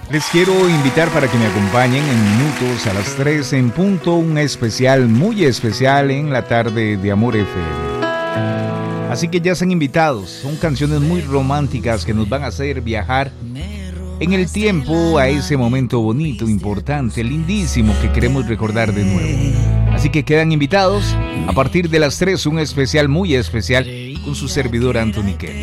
Les quiero invitar para que me acompañen en minutos a las 3 en punto, un especial, muy especial en la tarde de Amor FM. Así que ya están invitados, son canciones muy románticas que nos van a hacer viajar en el tiempo a ese momento bonito, importante, lindísimo que queremos recordar de nuevo. Así que quedan invitados a partir de las 3, un especial muy especial con su servidor Anthony Kelly.